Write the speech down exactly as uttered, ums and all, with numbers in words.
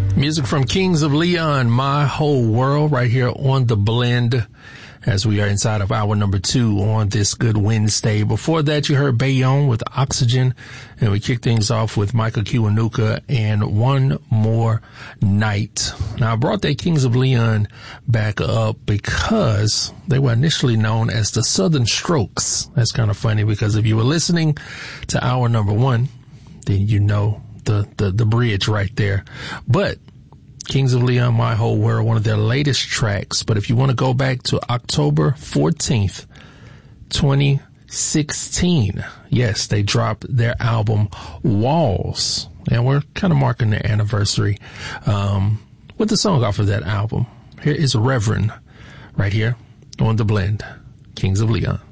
Music from Kings of Leon, My Whole World, right here on The Blend, as we are inside of hour number two on this good Wednesday. Before that, you heard Bayonne with Oxygen, and we kicked things off with Michael Kiwanuka and One More Night. Now, I brought that Kings of Leon back up because they were initially known as the Southern Strokes. That's kind of funny because if you were listening to hour number one, then you know the, the, the bridge right there. But Kings of Leon, My Whole World, one of their latest tracks. But if you want to go back to October fourteenth, twenty sixteen, yes, they dropped their album Walls. And we're kind of marking their anniversary um, with the song off of that album. Here is Reverend right here on The Blend, Kings of Leon.